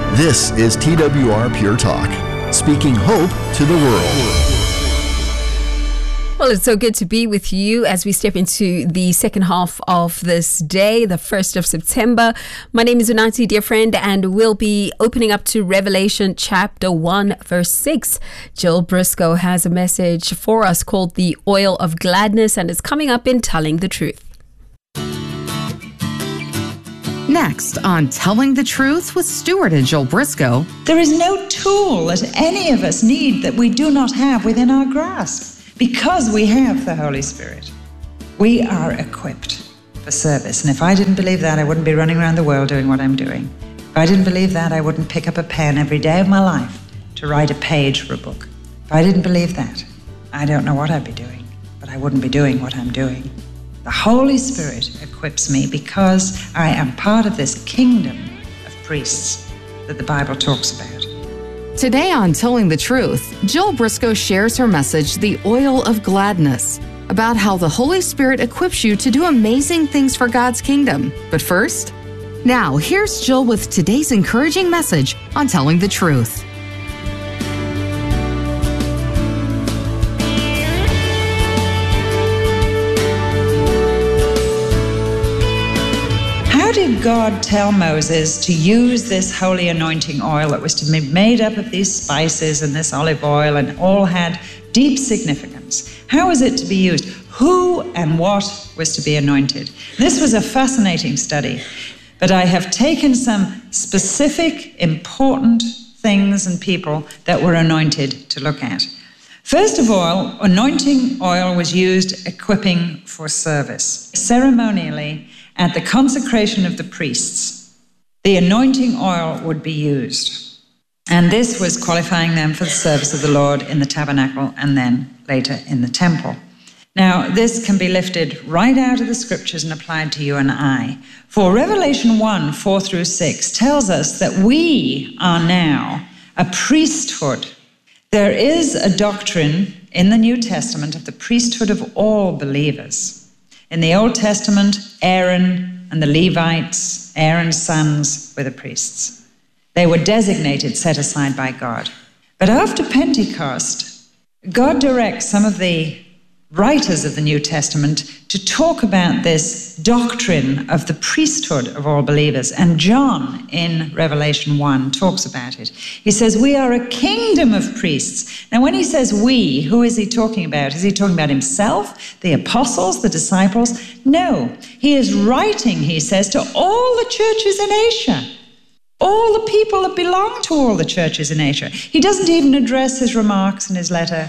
This is TWR Pure Talk, speaking hope to the world. Well, it's so good to be with you as we step into the second half of this day, the 1st of September. My name is Unati, dear friend, and we'll be opening up to Revelation chapter 1, verse 6. Jill Briscoe has a message for us called The Oil of Gladness, and it's coming up in Telling the Truth. Next on Telling the Truth with Stuart and Jill Briscoe. There is no tool that any of us need that we do not have within our grasp. Because we have the Holy Spirit, we are equipped for service. And if I didn't believe that, I wouldn't be running around the world doing what I'm doing. If I didn't believe that, I wouldn't pick up a pen every day of my life to write a page for a book. If I didn't believe that, I don't know what I'd be doing, but I wouldn't be doing what I'm doing. The Holy Spirit equips me because I am part of this kingdom of priests that the Bible talks about. Today on Telling the Truth, Jill Briscoe shares her message, The Oil of Gladness, about how the Holy Spirit equips you to do amazing things for God's kingdom. But first, now here's Jill with today's encouraging message on Telling the Truth. How did God tell Moses to use this holy anointing oil that was to be made up of these spices and this olive oil and all had deep significance? How was it to be used? Who and what was to be anointed? This was a fascinating study, but I have taken some specific, important things and people that were anointed to look at. First of all, anointing oil was used equipping for service. Ceremonially, at the consecration of the priests, the anointing oil would be used. And this was qualifying them for the service of the Lord in the tabernacle and then later in the temple. Now, this can be lifted right out of the scriptures and applied to you and I. For Revelation 1, 4 through 6 tells us that we are now a priesthood. There is a doctrine in the New Testament of the priesthood of all believers. In the Old Testament, Aaron and the Levites, Aaron's sons, were the priests. They were designated, set aside by God. But after Pentecost, God directs some of the writers of the New Testament to talk about this doctrine of the priesthood of all believers. And John, in Revelation 1, talks about it. He says, we are a kingdom of priests. Now, when he says we, who is he talking about? Is he talking about himself, the apostles, the disciples? No. He is writing, he says, to all the churches in Asia. All the people that belong to all the churches in Asia. He doesn't even address his remarks in his letter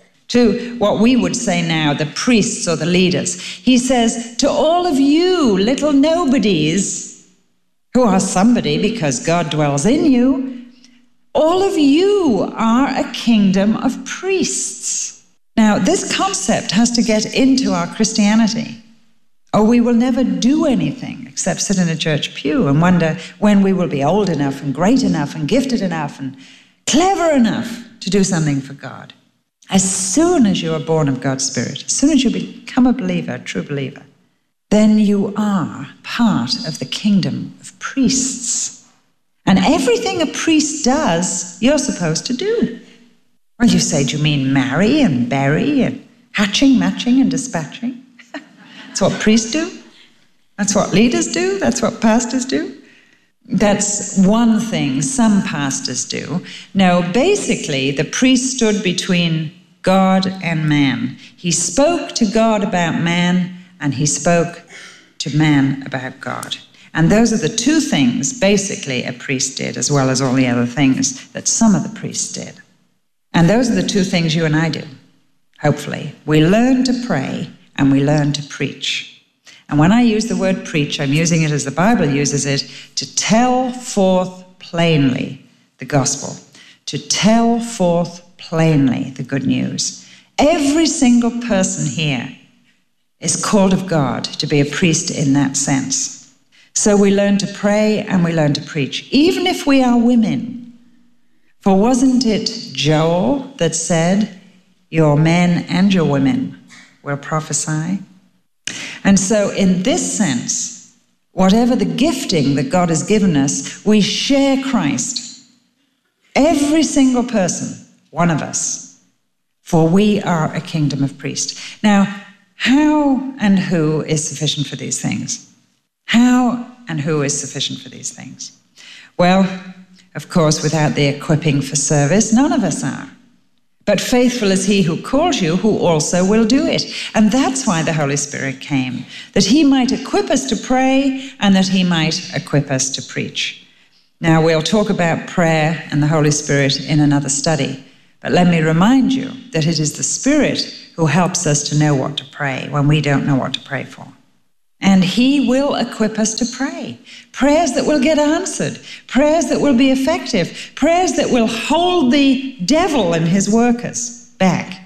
to what we would say now, the priests or the leaders. He says, to all of you little nobodies who are somebody because God dwells in you, all of you are a kingdom of priests. Now, this concept has to get into our Christianity, or we will never do anything except sit in a church pew and wonder when we will be old enough and great enough and gifted enough and clever enough to do something for God. As soon as you are born of God's Spirit, as soon as you become a believer, a true believer, then you are part of the kingdom of priests. And everything a priest does, you're supposed to do. Well, you say, do you mean marry and bury and hatching, matching and dispatching? That's what priests do. That's what leaders do. That's what pastors do. That's one thing some pastors do. No, basically, the priest stood between God and man. He spoke to God about man, and he spoke to man about God. And those are the two things, basically, a priest did, as well as all the other things that some of the priests did. And those are the two things you and I do, hopefully. We learn to pray, and we learn to preach. And when I use the word preach, I'm using it as the Bible uses it, to tell forth plainly the gospel, to tell forth plainly the good news. Every single person here is called of God to be a priest in that sense. So we learn to pray and we learn to preach, even if we are women. For wasn't it Joel that said, your men and your women will prophesy? And so in this sense, whatever the gifting that God has given us, we share Christ. Every single person, one of us. For we are a kingdom of priests. Now, how and who is sufficient for these things? How and who is sufficient for these things? Well, of course, without the equipping for service, none of us are. But faithful is he who calls you, who also will do it. And that's why the Holy Spirit came, that he might equip us to pray and that he might equip us to preach. Now, we'll talk about prayer and the Holy Spirit in another study. But let me remind you that it is the Spirit who helps us to know what to pray when we don't know what to pray for. And he will equip us to pray. Prayers that will get answered. Prayers that will be effective. Prayers that will hold the devil and his workers back.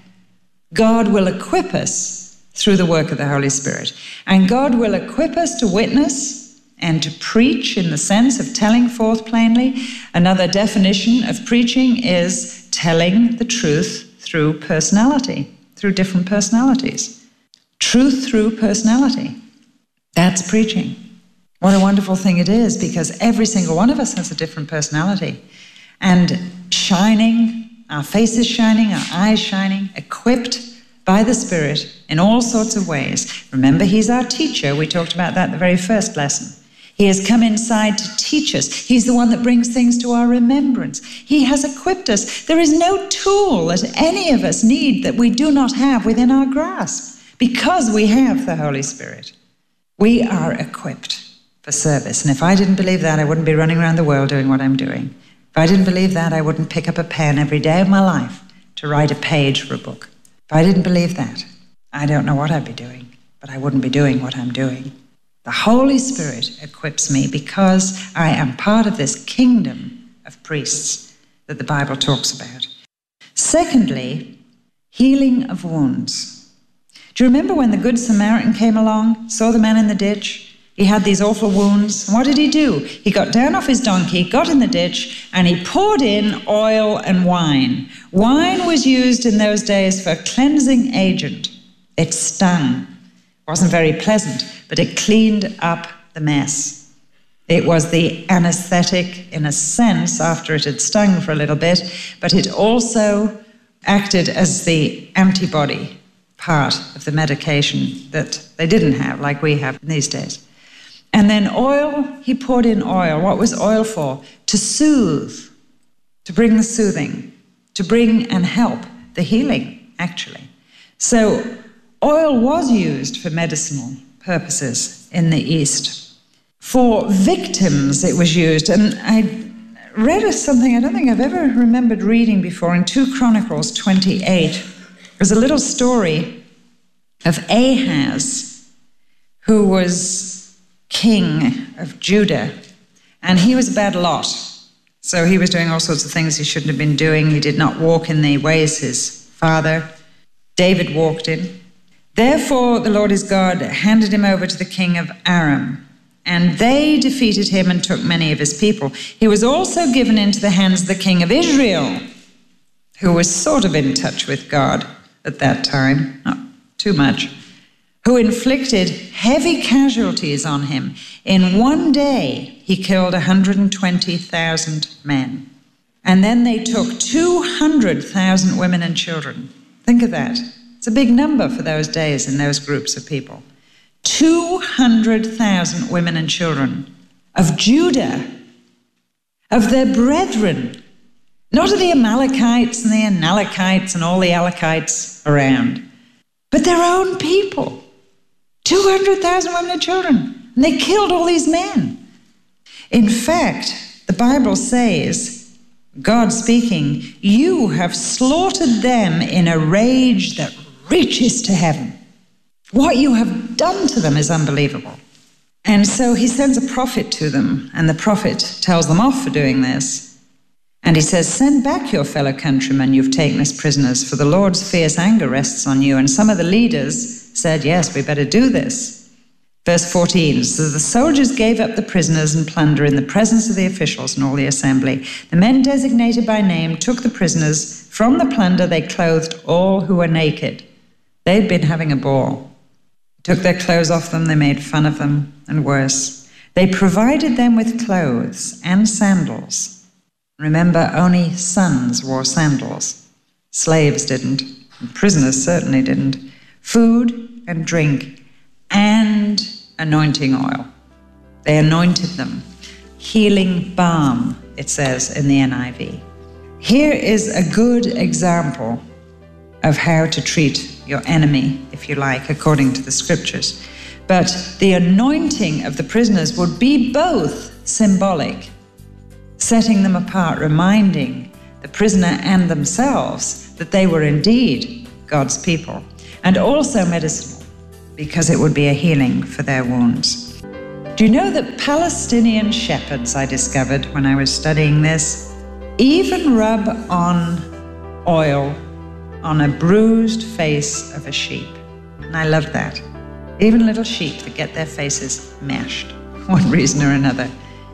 God will equip us through the work of the Holy Spirit. And God will equip us to witness and to preach in the sense of telling forth plainly. Another definition of preaching is telling the truth through personality, through different personalities. Truth through personality. That's preaching. What a wonderful thing it is, because every single one of us has a different personality. And shining, our faces shining, our eyes shining, equipped by the Spirit in all sorts of ways. Remember, he's our teacher. We talked about that in the very first lesson. He has come inside to teach us. He's the one that brings things to our remembrance. He has equipped us. There is no tool that any of us need that we do not have within our grasp, because we have the Holy Spirit. We are equipped for service. And if I didn't believe that, I wouldn't be running around the world doing what I'm doing. If I didn't believe that, I wouldn't pick up a pen every day of my life to write a page for a book. If I didn't believe that, I don't know what I'd be doing, but I wouldn't be doing what I'm doing. The Holy Spirit equips me because I am part of this kingdom of priests that the Bible talks about. Secondly, healing of wounds. Do you remember when the Good Samaritan came along, saw the man in the ditch? He had these awful wounds. What did he do? He got down off his donkey, got in the ditch, and he poured in oil and wine. Wine was used in those days for a cleansing agent. It stung. It wasn't very pleasant, but it cleaned up the mess. It was the anesthetic, in a sense, after it had stung for a little bit, but it also acted as the antibody part of the medication that they didn't have, like we have in these days. And then oil, he poured in oil. What was oil for? To soothe, to bring the soothing, to bring and help the healing, actually. So oil was used for medicinal purposes in the East. For victims, it was used. And I read something I don't think I've ever remembered reading before in 2 Chronicles 28. There's a little story of Ahaz, who was king of Judah, and he was a bad lot. So he was doing all sorts of things he shouldn't have been doing. He did not walk in the ways his father, David, walked in. Therefore, the Lord his God handed him over to the king of Aram, and they defeated him and took many of his people. He was also given into the hands of the king of Israel, who was sort of in touch with God at that time, not too much, who inflicted heavy casualties on him. In one day, he killed 120,000 men. And then they took 200,000 women and children. Think of that. It's a big number for those days in those groups of people. 200,000 women and children of Judah, of their brethren, not of the Amalekites and the Amalekites and all the Alakites around, but their own people. 200,000 women and children. And they killed all these men. In fact, the Bible says, God speaking, you have slaughtered them in a rage that reaches to heaven. What you have done to them is unbelievable. And so he sends a prophet to them, and the prophet tells them off for doing this. And he says, send back your fellow countrymen you've taken as prisoners, for the Lord's fierce anger rests on you. And some of the leaders said, yes, we better do this. Verse 14, so the soldiers gave up the prisoners and plunder in the presence of the officials and all the assembly. The men designated by name took the prisoners. From the plunder they clothed all who were naked. They'd been having a ball. Took their clothes off them, they made fun of them, and worse. They provided them with clothes and sandals. Remember, only sons wore sandals. Slaves didn't, and prisoners certainly didn't. Food and drink and anointing oil. They anointed them. Healing balm, it says in the NIV. Here is a good example of how to treat your enemy, if you like, according to the scriptures. But the anointing of the prisoners would be both symbolic, setting them apart, reminding the prisoner and themselves that they were indeed God's people, and also medicinal, because it would be a healing for their wounds. Do you know that Palestinian shepherds, I discovered when I was studying this, even rub on oil on a bruised face of a sheep? And I love that. Even little sheep that get their faces mashed, one reason or another.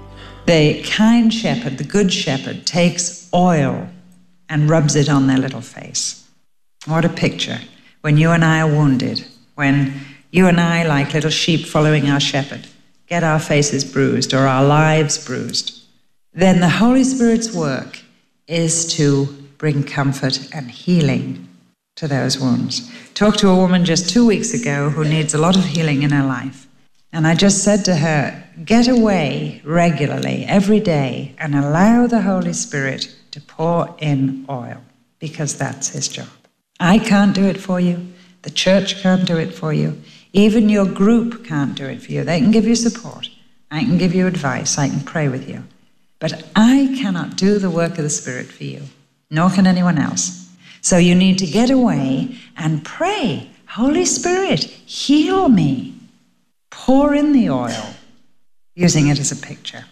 The kind shepherd, the good shepherd, takes oil and rubs it on their little face. What a picture. When you and I are wounded, when you and I, like little sheep following our shepherd, get our faces bruised or our lives bruised, then the Holy Spirit's work is to bring comfort and healing to those wounds. Talked to a woman just 2 weeks ago who needs a lot of healing in her life. And I just said to her, get away regularly, every day, and allow the Holy Spirit to pour in oil, because that's his job. I can't do it for you. The church can't do it for you. Even your group can't do it for you. They can give you support. I can give you advice. I can pray with you. But I cannot do the work of the Spirit for you, nor can anyone else. So you need to get away and pray. Holy Spirit, heal me. Pour in the oil, using it as a picture.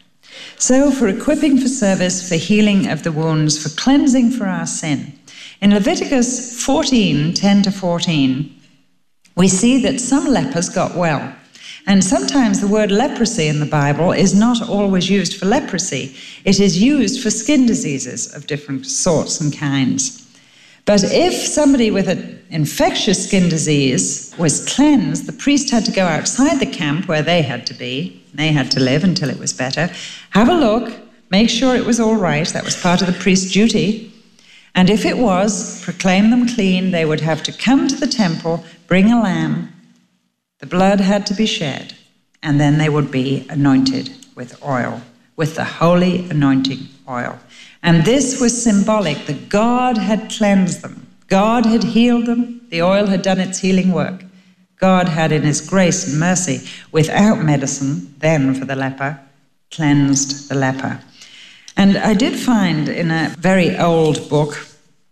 So for equipping for service, for healing of the wounds, for cleansing for our sin. In Leviticus 14, 10-14, we see that some lepers got well. And sometimes the word leprosy in the Bible is not always used for leprosy. It is used for skin diseases of different sorts and kinds. But if somebody with an infectious skin disease was cleansed, the priest had to go outside the camp where they had to be. They had to live until it was better. Have a look, make sure it was all right. That was part of the priest's duty. And if it was, proclaim them clean. They would have to come to the temple, bring a lamb. The blood had to be shed, and then they would be anointed with oil, with the holy anointing oil. And this was symbolic that God had cleansed them. God had healed them. The oil had done its healing work. God had, in his grace and mercy, without medicine, then for the leper, cleansed the leper. And I did find in a very old book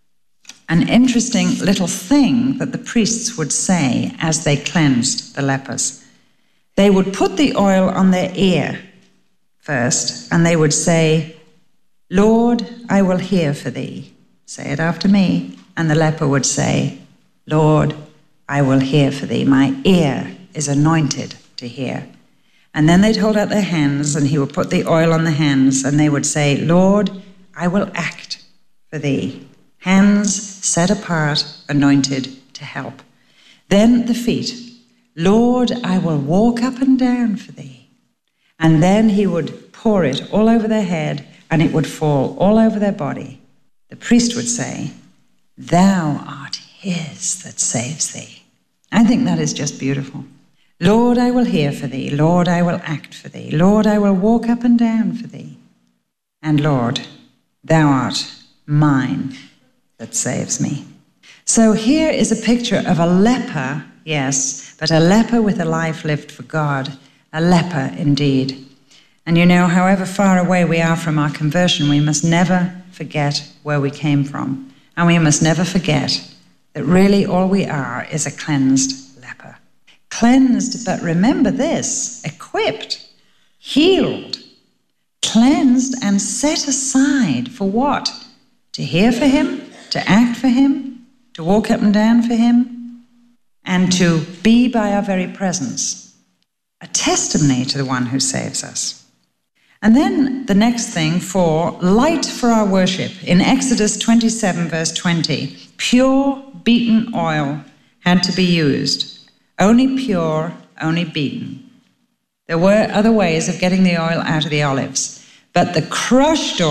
an interesting little thing that the priests would say as they cleansed the lepers. They would put the oil on their ear first, and they would say, Lord, I will hear for thee. Say it after me. And the leper would say, Lord, I will hear for thee. My ear is anointed to hear. And then they'd hold out their hands, and he would put the oil on the hands, and they would say, Lord, I will act for thee. Hands set apart, anointed to help. Then the feet. Lord, I will walk up and down for thee. And then he would pour it all over their head, and it would fall all over their body. The priest would say, Thou art his that saves thee. I think that is just beautiful. Lord, I will hear for thee. Lord, I will act for thee. Lord, I will walk up and down for thee. And Lord, thou art mine that saves me. So here is a picture of a leper, yes, but a leper with a life lived for God. A leper indeed. And you know, however far away we are from our conversion, we must never forget where we came from. And we must never forget that really all we are is a cleansed leper. Cleansed, but remember this, equipped, healed, cleansed and set aside for what? To hear for him, to act for him, to walk up and down for him, and to be by our very presence, a testimony to the one who saves us. And then the next thing, for light for our worship. In Exodus 27, verse 20, pure beaten oil had to be used. Only pure, only beaten. There were other ways of getting the oil out of the olives, but the crushed oil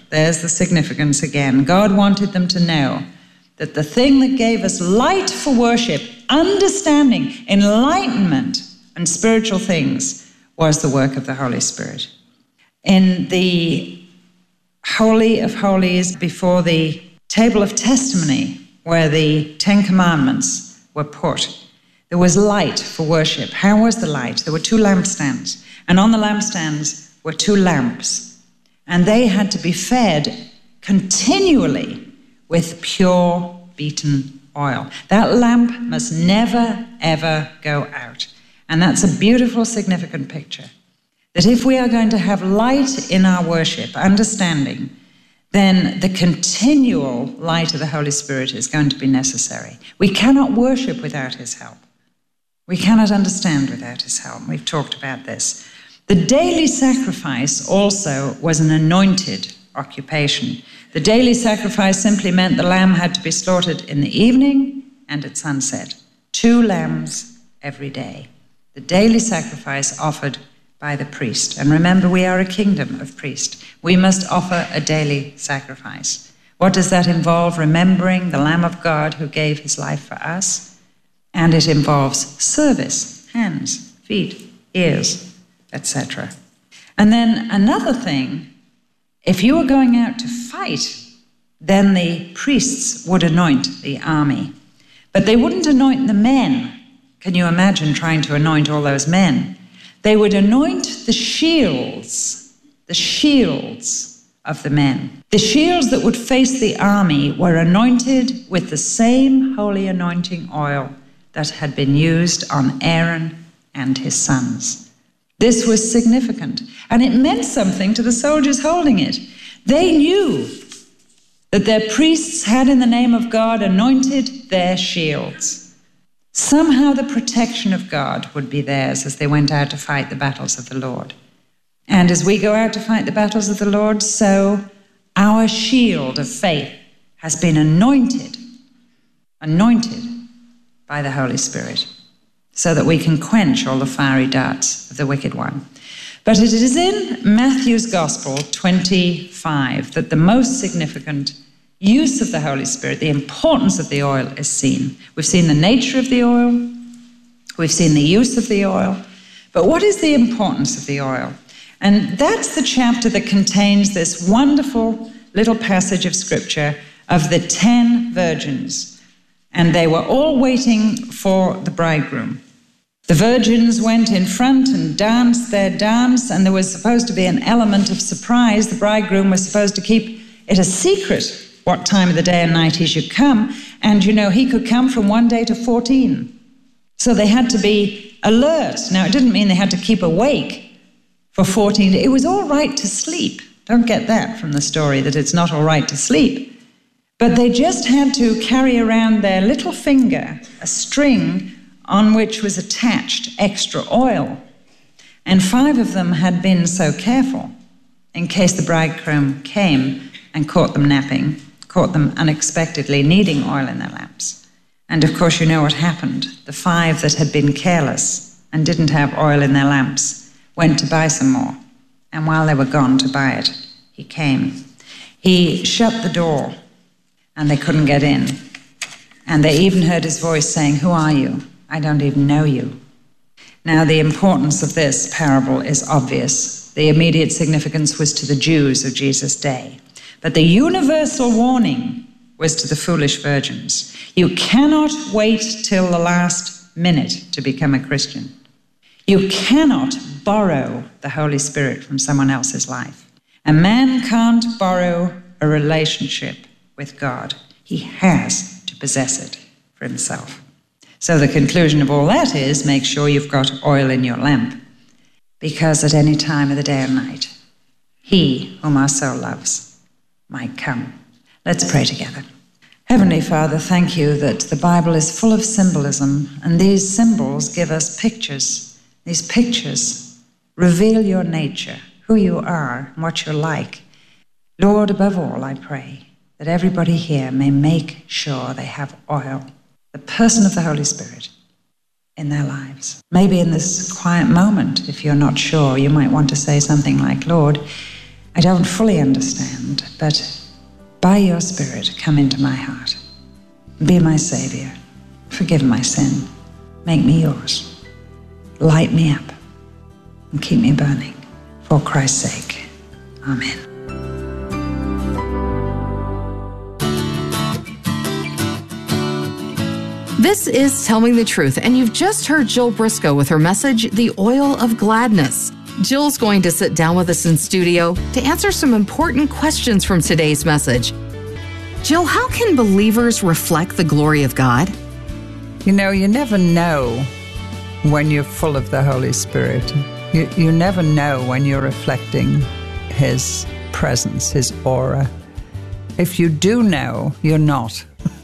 there's the significance again. God wanted them to know that the thing that gave us light for worship, understanding, enlightenment, and spiritual things was the work of the Holy Spirit. In the Holy of Holies, before the table of testimony, where the 10 Commandments were put, there was light for worship. How was the light? There were 2 lampstands, and on the lampstands were 2 lamps, and they had to be fed continually with pure beaten oil. That lamp must never, ever go out. And that's a beautiful, significant picture. That if we are going to have light in our worship, understanding, then the continual light of the Holy Spirit is going to be necessary. We cannot worship without his help. We cannot understand without his help. We've talked about this. The daily sacrifice also was an anointed occupation. The daily sacrifice simply meant the lamb had to be slaughtered in the evening and at sunset. 2 lambs every day. The daily sacrifice offered by the priest. And remember, we are a kingdom of priests. We must offer a daily sacrifice. What does that involve? Remembering the Lamb of God who gave his life for us. And it involves service, hands, feet, ears, etc. And then another thing, if you were going out to fight, then the priests would anoint the army. But they wouldn't anoint the men. Can you imagine trying to anoint all those men? They would anoint the shields of the men. The shields that would face the army were anointed with the same holy anointing oil that had been used on Aaron and his sons. This was significant, and it meant something to the soldiers holding it. They knew that their priests had, in the name of God, anointed their shields. Somehow the protection of God would be theirs as they went out to fight the battles of the Lord. And as we go out to fight the battles of the Lord, so our shield of faith has been anointed by the Holy Spirit, so that we can quench all the fiery darts of the wicked one. But it is in Matthew's Gospel 25 that the most significant use of the Holy Spirit, the importance of the oil, is seen. We've seen the nature of the oil, we've seen the use of the oil, but what is the importance of the oil? And that's the chapter that contains this wonderful little passage of scripture of the 10 virgins. And they were all waiting for the bridegroom. The virgins went in front and danced their dance, and there was supposed to be an element of surprise. The bridegroom was supposed to keep it a secret what time of the day and night he should come. And, you know, he could come from 1 day to 14. So they had to be alert. Now, it didn't mean they had to keep awake for 14 days. It was all right to sleep. Don't get that from the story, that it's not all right to sleep. But they just had to carry around their little finger a string on which was attached extra oil. And 5 of them had been so careful, in case the bridegroom came and caught them napping, caught them unexpectedly needing oil in their lamps. And of course, you know what happened. The 5 that had been careless and didn't have oil in their lamps went to buy some more. And while they were gone to buy it, he came. He shut the door, and they couldn't get in. And they even heard his voice saying, "Who are you? I don't even know you." Now, the importance of this parable is obvious. The immediate significance was to the Jews of Jesus' day. But the universal warning was to the foolish virgins. You cannot wait till the last minute to become a Christian. You cannot borrow the Holy Spirit from someone else's life. A man can't borrow a relationship with God. He has to possess it for himself. So the conclusion of all that is, make sure you've got oil in your lamp, because at any time of the day or night, he whom our soul loves might come. Let's pray together. Heavenly Father, thank you that the Bible is full of symbolism, and these symbols give us pictures. These pictures reveal your nature, who you are, and what you're like. Lord, above all, I pray that everybody here may make sure they have oil, the person of the Holy Spirit, in their lives. Maybe in this quiet moment, if you're not sure, you might want to say something like, "Lord, I don't fully understand, understand, but by your Spirit, come into my heart. Be my Savior. Forgive my sin. Make me yours. Light me up and keep me burning. For Christ's sake. Amen. This is Telling the Truth, and you've just heard Jill Briscoe with her message, The Oil of Gladness. Jill's going to sit down with us in studio to answer some important questions from today's message. Jill, how can believers reflect the glory of God? You know, you never know when you're full of the Holy Spirit. You never know when you're reflecting His presence, His aura. If you do know, you're not.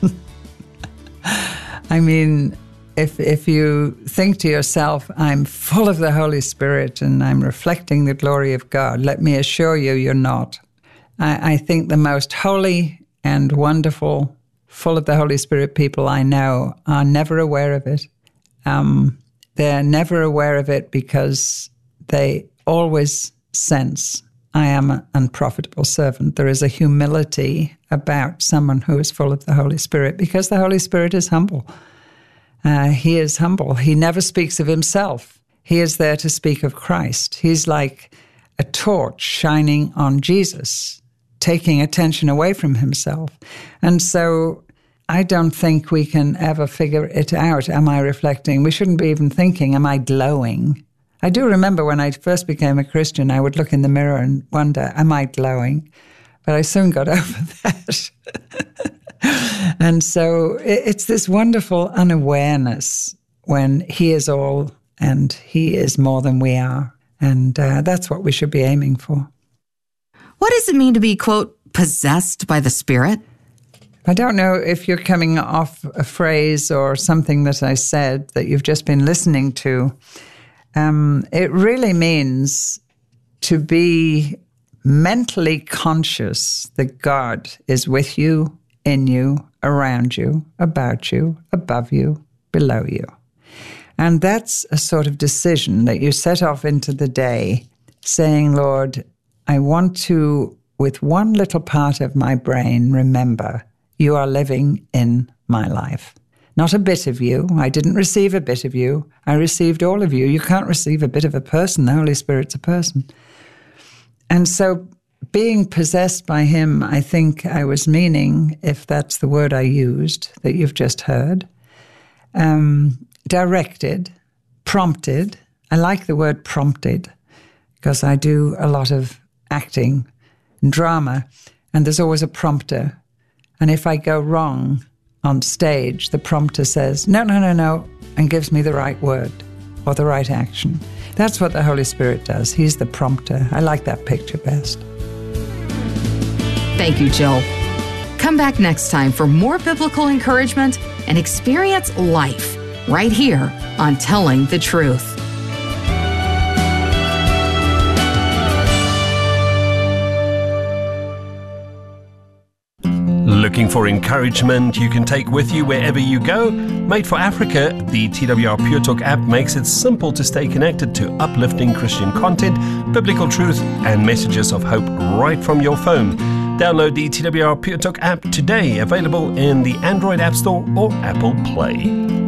I mean, if you think to yourself, I'm full of the Holy Spirit and I'm reflecting the glory of God, let me assure you, you're not. I think the most holy and wonderful, full of the Holy Spirit people I know are never aware of it. They're never aware of it because they always sense, I am an unprofitable servant. There is a humility about someone who is full of the Holy Spirit because the Holy Spirit is humble. He is humble. He never speaks of himself. He is there to speak of Christ. He's like a torch shining on Jesus, taking attention away from himself. And so I don't think we can ever figure it out. Am I reflecting? We shouldn't be even thinking, am I glowing? I do remember when I first became a Christian, I would look in the mirror and wonder, am I glowing? But I soon got over that. And so it's this wonderful unawareness when He is all and He is more than we are. And that's what we should be aiming for. What does it mean to be, quote, possessed by the Spirit? I don't know if you're coming off a phrase or something that I said that you've just been listening to. It really means to be mentally conscious that God is with you, in you, around you, about you, above you, below you. And that's a sort of decision that you set off into the day saying, Lord, I want to, with one little part of my brain, remember you are living in my life. Not a bit of you. I didn't receive a bit of you. I received all of you. You can't receive a bit of a person. The Holy Spirit's a person. And so being possessed by Him, I think I was meaning, if that's the word I used that you've just heard, directed, prompted. I like the word prompted because I do a lot of acting and drama, and there's always a prompter. And if I go wrong on stage, the prompter says, no, and gives me the right word or the right action. That's what the Holy Spirit does. He's the prompter. I like that picture best. Thank you, Jill. Come back next time for more biblical encouragement and experience life right here on Telling the Truth. Looking for encouragement you can take with you wherever you go? Made for Africa, the TWR Pure Talk app makes it simple to stay connected to uplifting Christian content, biblical truth, and messages of hope right from your phone. Download the TWR Pure Talk app today, available in the Android App Store or Apple Play.